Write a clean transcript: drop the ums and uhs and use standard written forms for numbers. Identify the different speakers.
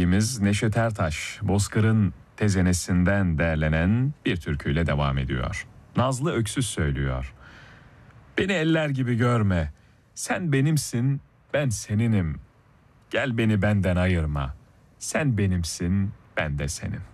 Speaker 1: dinlediğimiz Neşet Ertaş, Bozkır'ın tezenesinden derlenen bir türküyle devam ediyor. Nazlı Öksüz söylüyor. Beni eller gibi görme, sen benimsin, ben seninim. Gel beni benden ayırma, sen benimsin, ben de senin.